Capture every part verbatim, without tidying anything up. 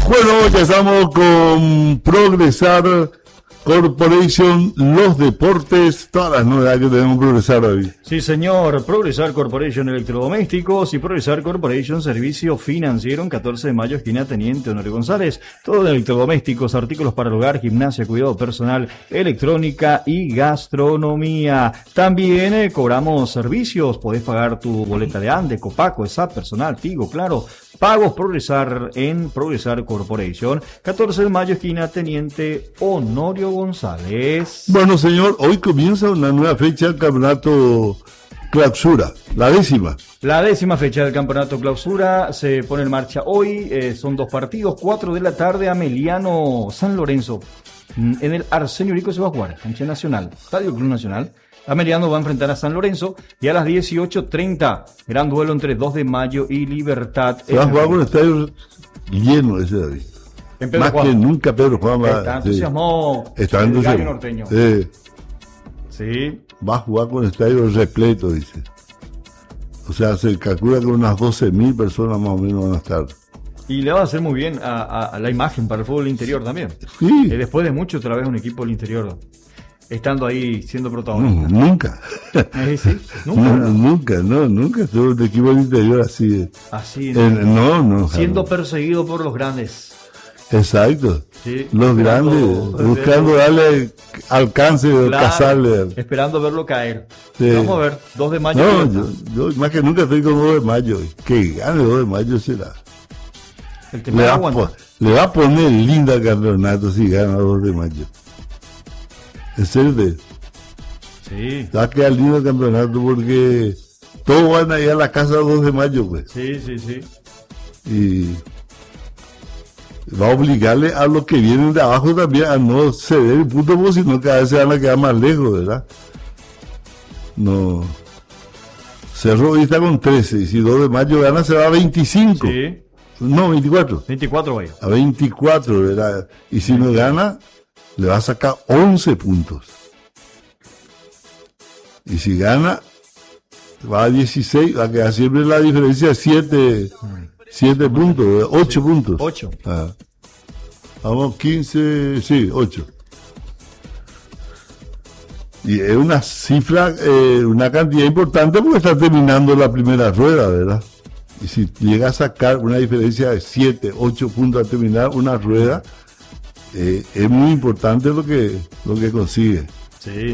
Bueno, ya estamos con Progresar Corporation, los deportes, todas las novedades que tenemos en Progresar hoy. Sí, señor. Progresar Corporation Electrodomésticos y Progresar Corporation Servicio Financiero en catorce de mayo, esquina Teniente Honorio González. Todo de electrodomésticos, artículos para el hogar, gimnasia, cuidado personal, electrónica y gastronomía. También eh, cobramos servicios. Podés pagar tu boleta de Ande, Copaco, E S A P, personal, Tigo, claro. Pagos Progresar en Progresar Corporation. catorce de mayo, esquina Teniente Honorio González. Bueno, señor, hoy comienza una nueva fecha del campeonato Clausura, la décima. La décima fecha del campeonato Clausura se pone en marcha hoy. Eh, son dos partidos, cuatro de la tarde, Ameliano San Lorenzo. En el Arsenio Urico se va a jugar, cancha nacional, Estadio Club Nacional. Ameliano va a enfrentar a San Lorenzo y a las dieciocho treinta, gran duelo entre dos de mayo y Libertad. Se va a jugar con el estadio lleno ese, David. Más Juan. que nunca Pedro Juan va, está entusiasmado. Sí. Está entusiasmado. Norteño. Sí. Sí. Va a jugar con el estadio repleto, dice. O sea, se calcula que unas doce mil personas más o menos van a estar. Y le va a hacer muy bien a, a, a la imagen para el fútbol interior también. Sí. Eh, después de mucho, otra vez un equipo del interior estando ahí siendo protagonista. No, nunca. ¿Eh, sí? Nunca. No, nunca, no, nunca estuvo el equipo del interior así. Así. No, en, no, no. Siendo jamás. Perseguido por los grandes. Exacto. Sí, los grandes, buscando darle alcance, claro, cazarle. Esperando verlo caer. Sí. Vamos a ver, dos de mayo. No, yo, yo más que nunca estoy con dos de mayo. Que gane dos de mayo será. El tema le, va aguanta. le va a poner linda el campeonato si gana dos de mayo. En serio. Sí. Va a quedar lindo el campeonato porque todos van a ir a la casa dos de mayo, pues. Sí, sí, sí. Y va a obligarle a los que vienen de abajo también a no ceder el punto, porque si no cada vez se van a quedar más lejos, ¿verdad? No. Cerro hoy está con trece, y si dos de mayo gana se va a veinticinco. Sí. No, veinticuatro. veinticuatro, vaya. A veinticuatro, ¿verdad? Y si no gana, le va a sacar once puntos. Y si gana, va a dieciséis, va a quedar siempre la diferencia de siete. Siete puntos, ocho sí. puntos. Ocho. Ah. Vamos, quince, sí, ocho. Y es una cifra, eh, una cantidad importante porque está terminando la primera rueda, ¿verdad? Y si llega a sacar una diferencia de siete, ocho puntos al terminar una rueda, eh, es muy importante lo que, lo que consigue. Sí.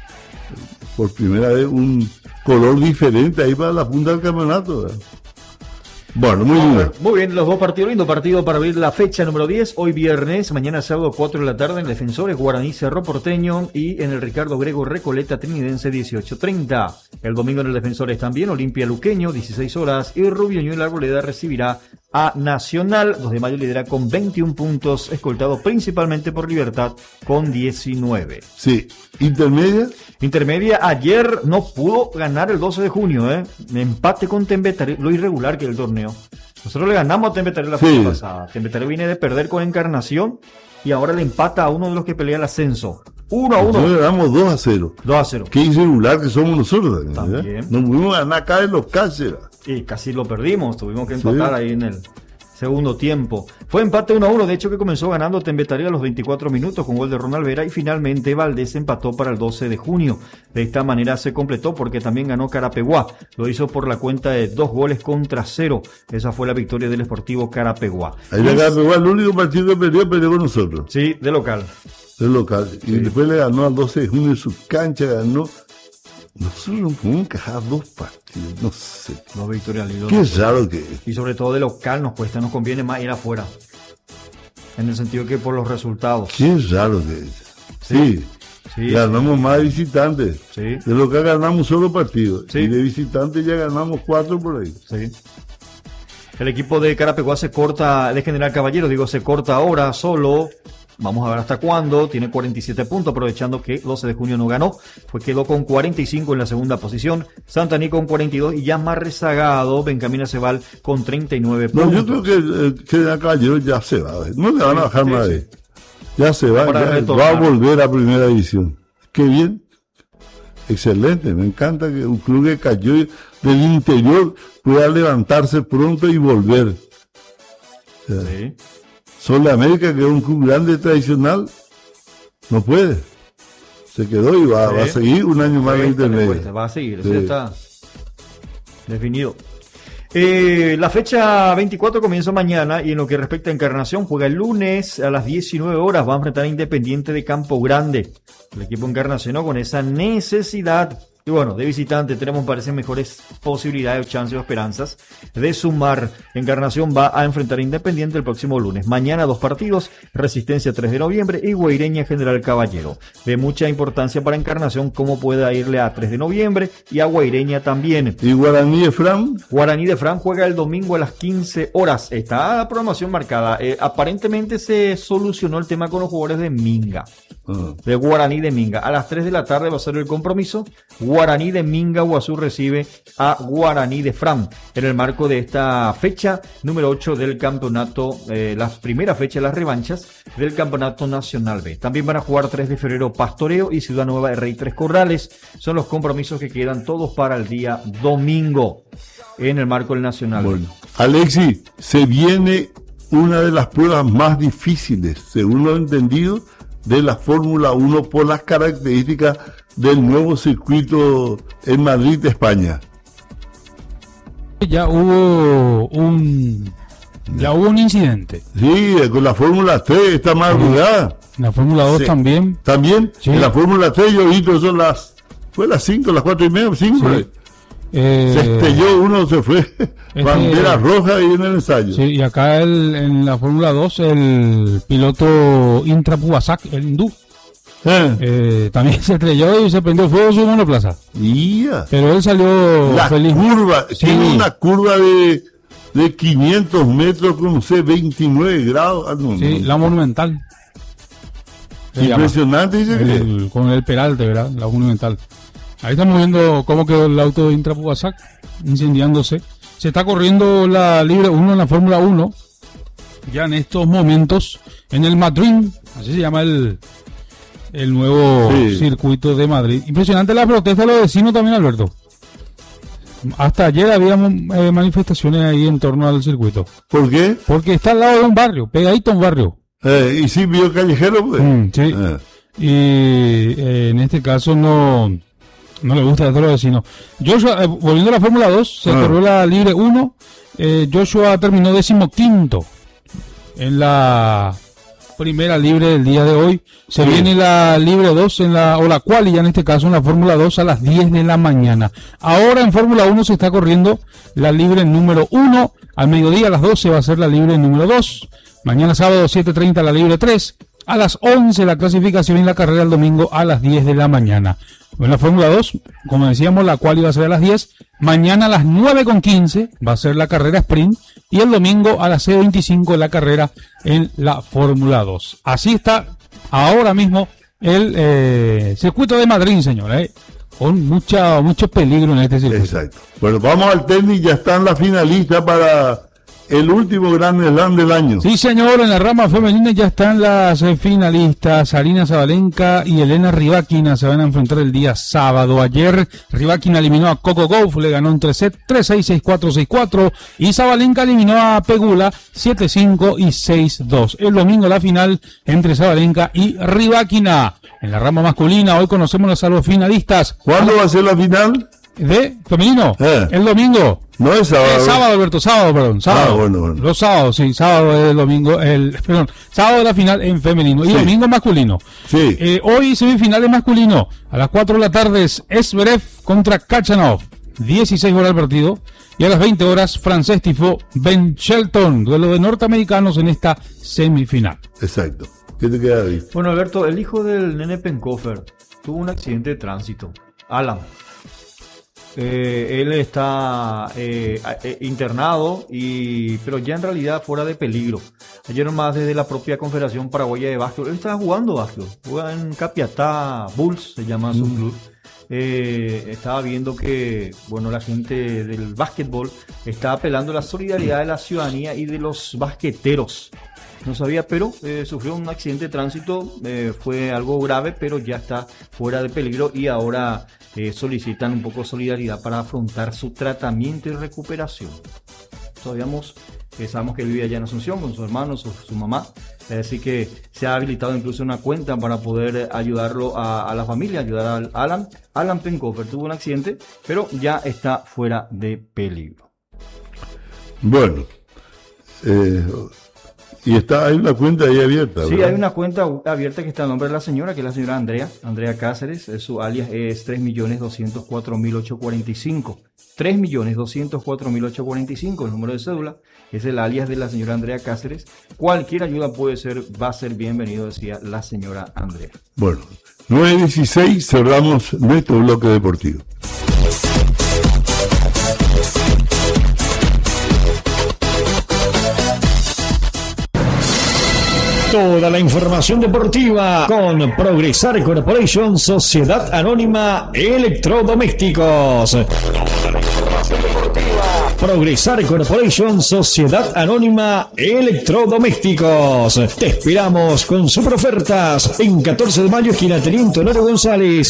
Por primera vez un color diferente ahí para la punta del campeonato, ¿verdad? Bueno, muy bien. Muy bien, los dos partidos, lindo partido para abrir la fecha número diez, hoy viernes, mañana sábado cuatro de la tarde en Defensores, Guaraní Cerro Porteño y en el Ricardo Grego Recoleta Trinidense dieciocho treinta. El domingo en el Defensores también, Olimpia Luqueño, dieciséis horas y Rubio Ñu y la Arboleda recibirá a Nacional. dos de mayo lidera con veintiún puntos, escoltado principalmente por Libertad con diecinueve. Sí, intermedia. Intermedia, ayer no pudo ganar el doce de junio, ¿eh? Empate con Tembetario, lo irregular que es el torneo. Nosotros le ganamos a Tembetario la sí. fecha pasada. Tembetario viene de perder con Encarnación y ahora le empata a uno de los que pelea el ascenso. uno a uno. Nosotros le damos dos a cero. dos a cero. Qué irregular que somos nosotros también. También. Nos pudimos ganar acá en los Cáceres. Y casi lo perdimos, tuvimos que empatar sí. ahí en el segundo tiempo. Fue empate uno a uno, de hecho que comenzó ganando Tembetario a los veinticuatro minutos con gol de Ronald Vera y finalmente Valdés empató para el doce de junio. De esta manera se completó porque también ganó Carapeguá. Lo hizo por la cuenta de dos goles contra cero. Esa fue la victoria del Sportivo Carapeguá. Ahí le Carapeguá, el único partido que perdió, perdió con nosotros. Sí, de local. De local. Sí. Y después le ganó al doce de junio en su cancha, ganó. Nosotros no podemos encajar dos partidos, no sé. Dos victorias al hilo. Qué raro que es. Y sobre todo de local nos cuesta, nos conviene más ir afuera. En el sentido que por los resultados. Qué raro que es. Sí. sí ganamos sí. más de visitantes. Sí. De local ganamos solo partidos. Sí. Y de visitantes ya ganamos cuatro por ahí. Sí. El equipo de Carapeguá se corta, de General Caballero, digo, se corta ahora solo. Vamos a ver hasta cuándo. Tiene cuarenta y siete puntos, aprovechando que doce de junio no ganó. Fue quedó con cuarenta y cinco en la segunda posición. Santaní con cuarenta y dos y ya más rezagado Benjamín Acebal con treinta y nueve puntos. No, yo creo que el General Caballero ya se va. No le van a bajar sí, más sí. de. Ya se va, ya va a volver a primera división. Qué bien. Excelente, me encanta que un club que cayó del interior pueda levantarse pronto y volver. Sí. Sol de América, que es un club grande tradicional, no puede. Se quedó y va, sí. va a seguir un año más de intermedio. Va a seguir, eso sí. ya está definido. Eh, la fecha veinticuatro comienza mañana y en lo que respecta a Encarnación juega el lunes a las diecinueve horas, va a enfrentar a Independiente de Campo Grande. El equipo encarnacionó con esa necesidad. Y bueno, de visitante tenemos, parece, mejores posibilidades, chances o esperanzas de sumar. Encarnación va a enfrentar a Independiente el próximo lunes. Mañana dos partidos, Resistencia tres de noviembre y Guaireña General Caballero. De mucha importancia para Encarnación cómo pueda irle a tres de noviembre y a Guaireña también. ¿Y Guaraní de Fran? Guaraní de Fran juega el domingo a las quince horas. Está la programación marcada. Eh, aparentemente se solucionó el tema con los jugadores de Minga. Uh-huh. De Guaraní de Minga. A las tres de la tarde va a ser el compromiso. Guaraní de Minga Guazú recibe a Guaraní de Fran en el marco de esta fecha número ocho del campeonato, eh, la primera fecha de las revanchas del campeonato nacional B. También van a jugar tres de febrero Pastoreo y Ciudad Nueva de Rey Tres Corrales. Son los compromisos que quedan todos para el día domingo en el marco del nacional. Bueno, Alexis, se viene una de las pruebas más difíciles, según lo entendido, de la Fórmula uno por las características del nuevo circuito en Madrid, España. Ya hubo un ya hubo un incidente. Sí, con la Fórmula tres esta madrugada. La Fórmula dos sí. también. También. Sí. En la Fórmula tres yo vi que son las fue las cinco, las cuatro y media, cinco. Sí. Eh, se estrelló uno, se fue este, bandera roja ahí en el ensayo. Sí, y acá el, en la Fórmula dos el piloto Intra Pubasak, el hindú, eh. Eh, también se estrelló y se prendió fuego su monoplaza. Yeah. Pero él salió la feliz. Curva, sí. Tiene una curva de, de quinientos metros con no sé, veintinueve grados. Ah, no, sí, no. la Monumental. Impresionante, dice el, que. Con el Peralte, ¿verdad? La Monumental. Ahí estamos viendo cómo quedó el auto de Intra Pubasak, incendiándose. Se está corriendo la Libre uno en la Fórmula uno, ya en estos momentos, en el Madrid, así se llama el, el nuevo sí. circuito de Madrid. Impresionante la protesta de los vecinos también, Alberto. Hasta ayer había eh, manifestaciones ahí en torno al circuito. ¿Por qué? Porque está al lado de un barrio, pegadito a un barrio. Eh, ¿Y si vio callejero? Pues? Mm, sí. Eh. Y eh, en este caso no... No le gusta a todos los vecinos. Joshua, eh, volviendo a la Fórmula dos, se ah. corrió la Libre uno. Eh, Joshua terminó decimoquinto en la primera Libre del día de hoy. Se sí. viene la Libre dos, en la, o la quali ya en este caso, en la Fórmula dos a las diez de la mañana. Ahora en Fórmula uno se está corriendo la Libre número uno. Al mediodía a las doce va a ser la Libre número dos. Mañana sábado siete treinta la Libre tres. A las once la clasificación y la carrera el domingo a las diez de la mañana. En la Fórmula dos, como decíamos, la cual iba a ser a las diez. Mañana a las nueve con quince va a ser la carrera sprint. Y el domingo a las seis veinticinco la carrera en la Fórmula dos. Así está ahora mismo el eh, circuito de Madrid, señora. ¿eh? Con mucha, mucho peligro en este circuito. Exacto. Bueno, vamos al tenis. Ya están las finalistas para el último Grand Slam del año. Sí, señor, en la rama femenina ya están las eh, finalistas. Arina Sabalenka y Elena Rybakina se van a enfrentar el día sábado. Ayer Rybakina eliminó a Coco Gauff, le ganó en tres sets, tres seis, seis cuatro, seis cuatro. Y Sabalenka eliminó a Pegula, siete cinco y seis dos. El domingo la final entre Sabalenka y Rybakina. En la rama masculina hoy conocemos las salvo finalistas. ¿Cuándo va a ser la final? De femenino. Eh. El domingo. No es sábado. Es sábado, Alberto, sábado, perdón, sábado. Ah, bueno, bueno. Los sábados, sí, sábado es el domingo, el, perdón, sábado de la final en femenino y sí. domingo masculino. Sí. Eh, hoy semifinales masculino, a las cuatro de la tarde es Zverev contra Kachanov, dieciséis horas el partido, y a las veinte horas Frances Tiafoe, Ben Shelton, duelo de norteamericanos en esta semifinal. Exacto. ¿Qué te queda ahí? Bueno, Alberto, el hijo del nene Penkofer tuvo un accidente de tránsito, Alan. Eh, él está eh, eh, internado, y pero ya en realidad fuera de peligro. Ayer nomás desde la propia Confederación Paraguaya de Básquetbol, él estaba jugando básquetbol, juega en Capiatá Bulls, se llama su mm. club. Eh, estaba viendo que, bueno, la gente del básquetbol está apelando a la solidaridad de la ciudadanía y de los basqueteros. No sabía, pero eh, sufrió un accidente de tránsito, eh, fue algo grave, pero ya está fuera de peligro y ahora eh, solicitan un poco de solidaridad para afrontar su tratamiento y recuperación. Sabíamos que sabemos que vive allá en Asunción con su hermano, su, su mamá. Así que se ha habilitado incluso una cuenta para poder ayudarlo a, a la familia, ayudar a Alan. Alan Penkofer tuvo un accidente, pero ya está fuera de peligro. Bueno, eh, y está, hay una cuenta ahí abierta, Sí, ¿verdad? hay una cuenta abierta que está a nombre de la señora, que es la señora Andrea, Andrea Cáceres. Su alias es tres millones doscientos cuatro mil ochocientos cuarenta y cinco. tres millones doscientos cuatro mil ochocientos cuarenta y cinco, el número de cédula, es el alias de la señora Andrea Cáceres. Cualquier ayuda puede ser, va a ser bienvenido, decía la señora Andrea. Bueno, nueve dieciséis, cerramos nuestro bloque deportivo. Toda la información deportiva con Progresar Corporation, Sociedad Anónima Electrodomésticos. Toda la información deportiva. Progresar Corporation, Sociedad Anónima Electrodomésticos. Te esperamos con super ofertas en catorce de mayo, esquina Teniente Honorio González.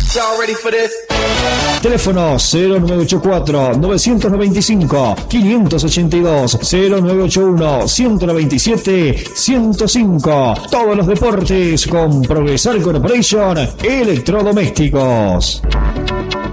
Teléfono cero nueve ocho cuatro, nueve nueve cinco, cinco ocho dos, cero nueve ocho uno, uno nueve siete, uno cero cinco. Todos los deportes con Progresar Corporation Electrodomésticos.